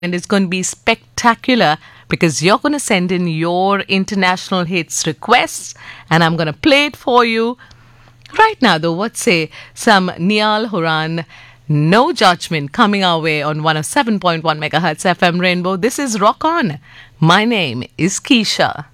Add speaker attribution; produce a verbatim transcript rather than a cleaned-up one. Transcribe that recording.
Speaker 1: and it's going to be spectacular because you're going to send in your international hits requests and I'm going to play it for you. Right now, though, what say some Niall Horan, No Judgment, coming our way on one oh seven point one megahertz F M Rainbow. This is Rock On. My name is Keisha.